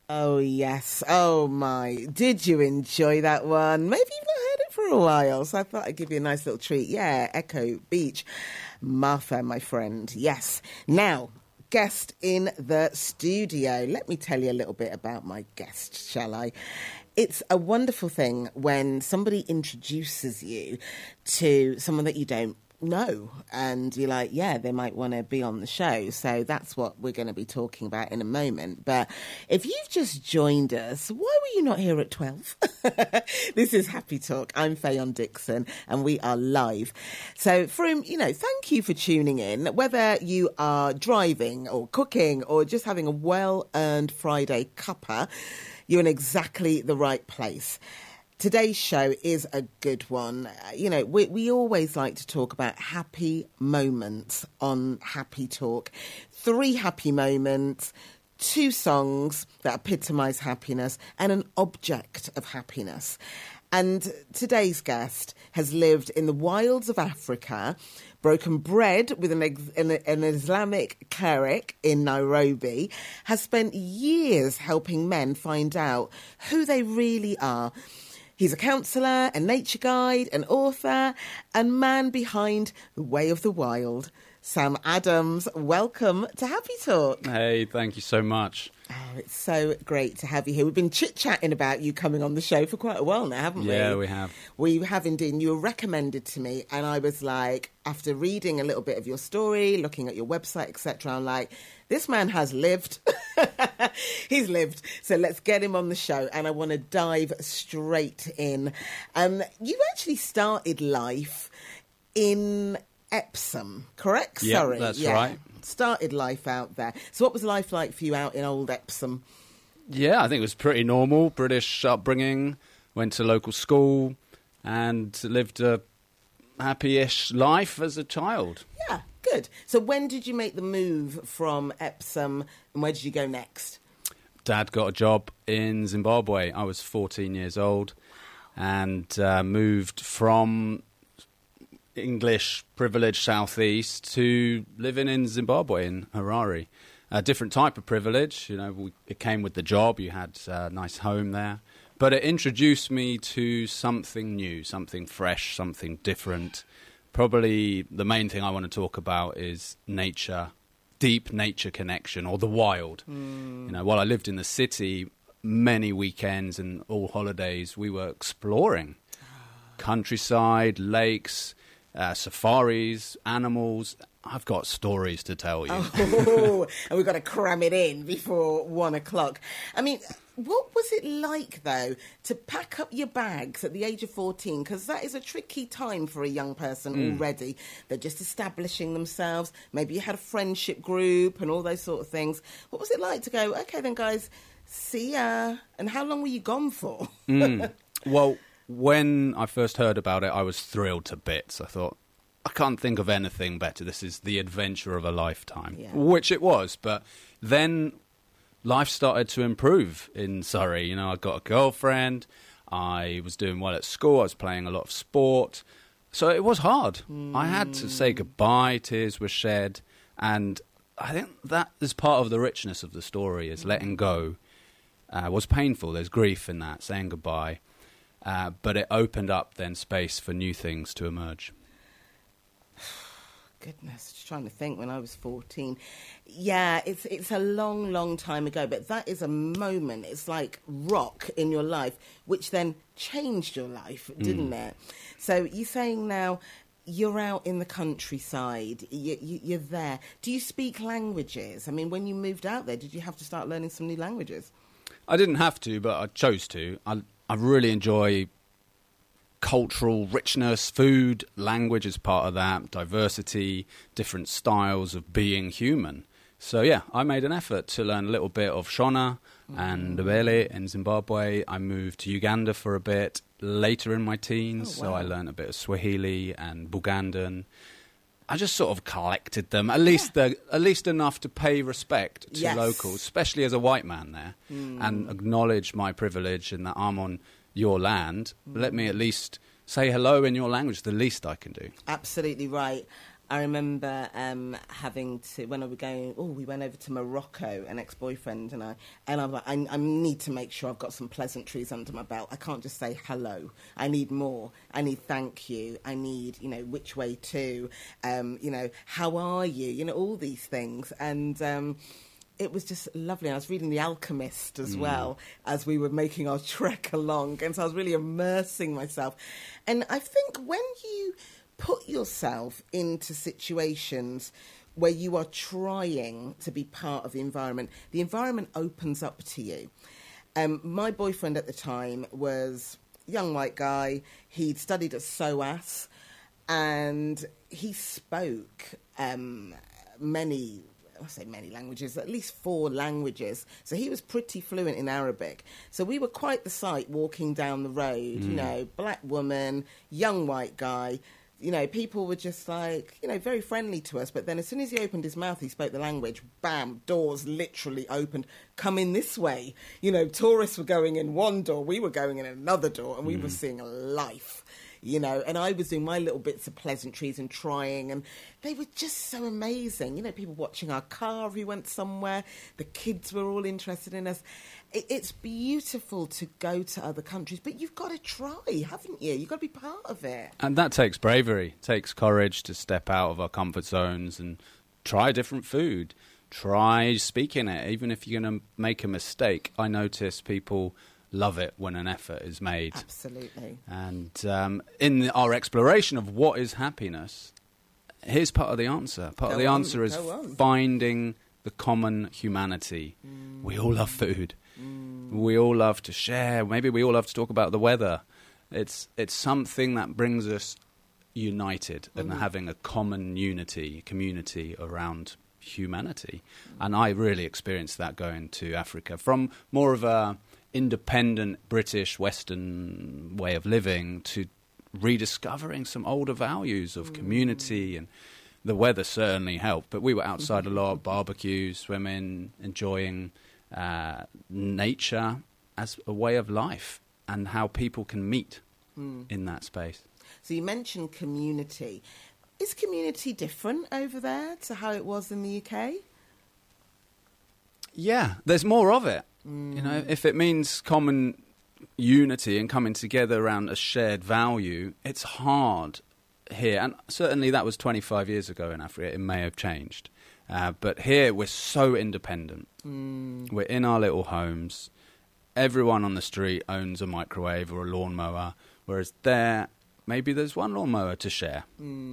Oh, yes. Oh, my. Did you enjoy that one? Maybe you've not heard it for a while, so I thought I'd give you a nice little treat. Yeah, Echo Beach. Martha, my friend. Yes. Now, guest in the studio. Let me tell you a little bit about my guest, shall I? It's a wonderful thing when somebody introduces you to someone that you don't know, and you're like, yeah, they might want to be on the show. So that's what we're going to be talking about in a moment. But if you've just joined us, why were you not here at 12? This is Happy Talk. I'm Fayon Dixon, and we are live. So thank you for tuning in, whether you are driving or cooking or just having a well-earned Friday cuppa. You're in exactly the right place. Today's show is a good one. We always like to talk about happy moments on Happy Talk. 3 happy moments, 2 songs that epitomise happiness, and an object of happiness. And today's guest has lived in the wilds of Africa, broken bread with an Islamic cleric in Nairobi, has spent years helping men find out who they really are. He's a counsellor, a nature guide, an author, and man behind The Way of the Wild. Sam Adams, welcome to Happy Talk. Hey, thank you so much. Oh, it's so great to have you here. We've been chit-chatting about you coming on the show for quite a while now, haven't we? Yeah, we have. We have indeed. You were recommended to me, and I was like, after reading a little bit of your story, looking at your website, etc., I'm like, this man has lived. He's lived. So let's get him on the show, and I want to dive straight in. You actually started life in Epsom, correct? Yeah, Sorry. that's right. Started life out there. So what was life like for you out in old Epsom? Yeah, I think it was pretty normal, British upbringing, went to local school and lived a happy-ish life as a child. Yeah, good. So when did you make the move from Epsom, and where did you go next? Dad got a job in Zimbabwe. I was 14 years old and moved from English privileged southeast to living in Zimbabwe, in Harare. A different type of privilege. It came with the job. You had a nice home there. But it introduced me to something new, something fresh, something different. Probably the main thing I want to talk about is nature, deep nature connection, or the wild. While I lived in the city, many weekends and all holidays, we were exploring countryside, lakes, safaris, animals. I've got stories to tell you. Oh, and we've got to cram it in before 1 o'clock. I mean, what was it like, though, to pack up your bags at the age of 14? Because that is a tricky time for a young person already. They're just establishing themselves. Maybe you had a friendship group and all those sort of things. What was it like to go, OK, then, guys, see ya? And how long were you gone for? Well, when I first heard about it, I was thrilled to bits. I thought, I can't think of anything better. This is the adventure of a lifetime, which it was. But then life started to improve in Surrey. I got a girlfriend. I was doing well at school. I was playing a lot of sport. So it was hard. I had to say goodbye. Tears were shed. And I think that is part of the richness of the story, is letting go. Was painful. There's grief in that, saying goodbye. But it opened up then space for new things to emerge. Goodness, just trying to think when I was 14. Yeah, it's a long, long time ago, but that is a moment. It's like rock in your life, which then changed your life, didn't it? So you're saying now you're out in the countryside, you're there. Do you speak languages? I mean, when you moved out there, did you have to start learning some new languages? I didn't have to, but I chose to. I really enjoy cultural richness, food, language is part of that, diversity, different styles of being human. So, yeah, I made an effort to learn a little bit of Shona and Ndebele in Zimbabwe. I moved to Uganda for a bit later in my teens, so I learned a bit of Swahili and Bugandan. I just sort of collected them, at least enough to pay respect to locals, especially as a white man there, and acknowledge my privilege and that I'm on your land. Let me at least say hello in your language, the least I can do. Absolutely right. I remember having to, when I was going, we went over to Morocco, an ex-boyfriend and I'm like, I need to make sure I've got some pleasantries under my belt. I can't just say hello. I need more. I need thank you. I need, which way to, how are you? All these things. And it was just lovely. I was reading The Alchemist as well as we were making our trek along. And so I was really immersing myself. And I think when you put yourself into situations where you are trying to be part of the environment opens up to you. My boyfriend at the time was a young white guy. He'd studied at SOAS and he spoke many languages, at least 4 languages. So he was pretty fluent in Arabic. So we were quite the sight walking down the road, black woman, young white guy. People were just like, very friendly to us. But then as soon as he opened his mouth, he spoke the language, bam, doors literally opened. Come in this way. Tourists were going in one door, we were going in another door, and we were seeing life. And I was doing my little bits of pleasantries and trying, and they were just so amazing. People watching our car if we went somewhere. The kids were all interested in us. It's beautiful to go to other countries, but you've got to try, haven't you? You've got to be part of it. And that takes bravery. It takes courage to step out of our comfort zones and try different food. Try speaking it, even if you're going to make a mistake. I notice people love it when an effort is made. Absolutely. And in our exploration of what is happiness, here's part of the answer. Part of the answer is finding the common humanity. We all love food. We all love to share. Maybe we all love to talk about the weather. It's something that brings us united and having a common community around humanity. And I really experienced that going to Africa from more of a independent British Western way of living to rediscovering some older values of community. And the weather certainly helped, but we were outside a lot, barbecues, swimming, enjoying nature as a way of life and how people can meet in that space. So you mentioned community. Is community different over there to how it was in the UK? Yeah, there's more of it. If it means common unity and coming together around a shared value, it's hard here. And certainly that was 25 years ago in Africa. It may have changed. But here we're so independent. We're in our little homes. Everyone on the street owns a microwave or a lawnmower, whereas there, maybe there's one lawnmower to share.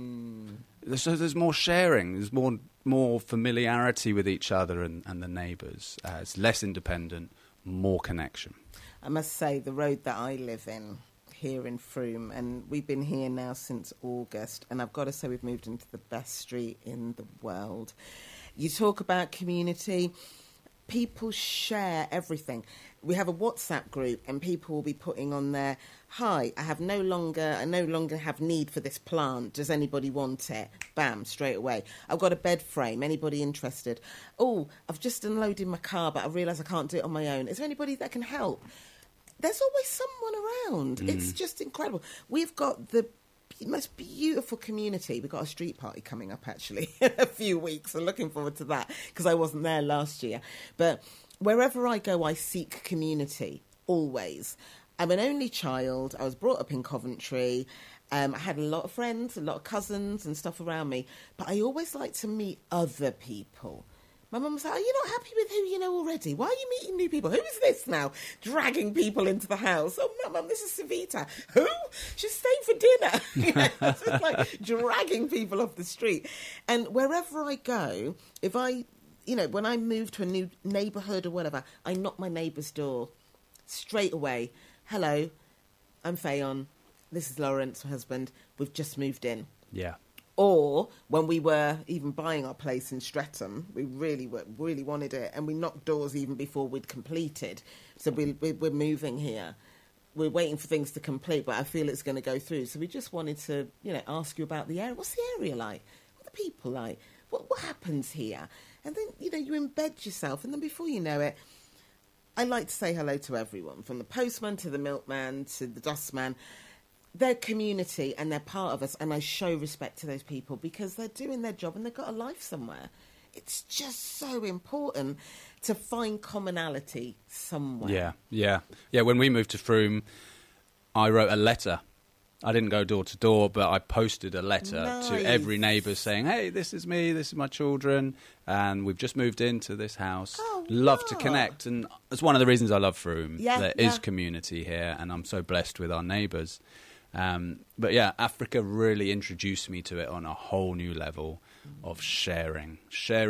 So there's more sharing. There's more familiarity with each other and the neighbours. It's less independent, more connection. I must say, the road that I live in here in Frome, and we've been here now since August, and I've got to say we've moved into the best street in the world. You talk about community. People share everything. We have a WhatsApp group and people will be putting on there, hi, I no longer have need for this plant. Does anybody want it? Bam, straight away. I've got a bed frame. Anybody interested? Oh, I've just unloaded my car, but I realise I can't do it on my own. Is there anybody that can help? There's always someone around. It's just incredible. We've got the most beautiful community. We've got a street party coming up, actually, in a few weeks. I'm looking forward to that because I wasn't there last year. But wherever I go, I seek community, always. I'm an only child. I was brought up in Coventry. I had a lot of friends, a lot of cousins and stuff around me. But I always like to meet other people. My mum was like, are you not happy with who you know already? Why are you meeting new people? Who is this now? Dragging people into the house. Oh, no, Mum, this is Savita. Who? She's staying for dinner. It's just like dragging people off the street. And wherever I go, if I, when I move to a new neighbourhood or whatever, I knock my neighbour's door straight away. Hello, I'm Fayon. This is Lawrence, my husband. We've just moved in. Yeah. Or when we were even buying our place in Streatham, we really wanted it, and we knocked doors even before we'd completed. So we're moving here. We're waiting for things to complete, but I feel it's going to go through. So we just wanted to, ask you about the area. What's the area like? What are the people like? What happens here? And then, you embed yourself, and then before you know it, I like to say hello to everyone, from the postman to the milkman to the dustman. they're community and they're part of us, and I show respect to those people because they're doing their job and they've got a life somewhere. It's just so important to find commonality somewhere. Yeah. When we moved to Frome, I wrote a letter. I didn't go door to door, but I posted a letter to every neighbour saying, hey, this is me, this is my children, and we've just moved into this house. Love to connect. And that's one of the reasons I love Frome. There is community here, and I'm so blessed with our neighbours. But yeah, Africa really introduced me to it on a whole new level of sharing.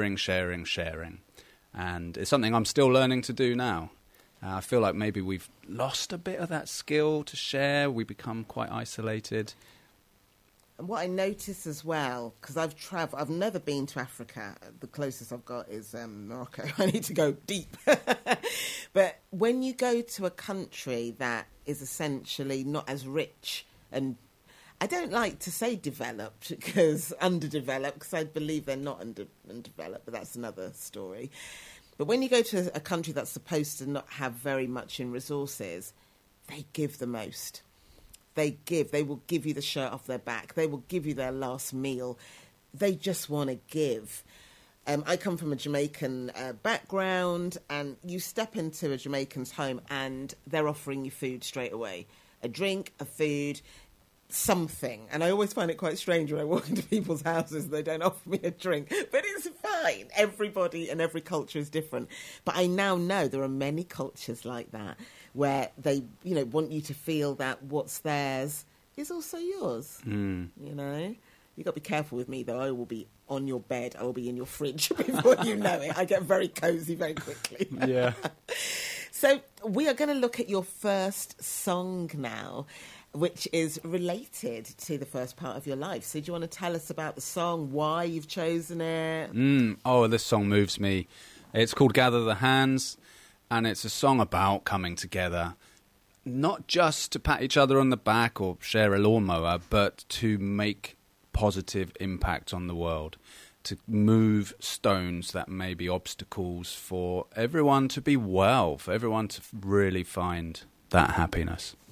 And it's something I'm still learning to do now. I feel like maybe we've lost a bit of that skill to share. We become quite isolated. And what I notice as well, because I've travelled, I've never been to Africa. The closest I've got is Morocco. I need to go deep. But when you go to a country that is essentially not as rich, and I don't like to say developed, because underdeveloped, because I believe they're not underdeveloped, but that's another story. But when you go to a country that's supposed to not have very much in resources, they give the most. They will give you the shirt off their back. They will give you their last meal. They just want to give. I come from a Jamaican background, and you step into a Jamaican's home and they're offering you food straight away. A drink, a food, something. And I always find it quite strange when I walk into people's houses and they don't offer me a drink. But it's fine. Everybody and every culture is different. But I now know there are many cultures like that where they, want you to feel that what's theirs is also yours. You've got to be careful with me, though. I will be on your bed. I will be in your fridge before you know it. I get very cosy very quickly. Yeah. So we are going to look at your first song now, which is related to the first part of your life. So do you want to tell us about the song, why you've chosen it? This song moves me. It's called Gather the Hands, and it's a song about coming together, not just to pat each other on the back or share a lawnmower, but to make positive impact on the world, to move stones that may be obstacles for everyone to be well, for everyone to really find that happiness.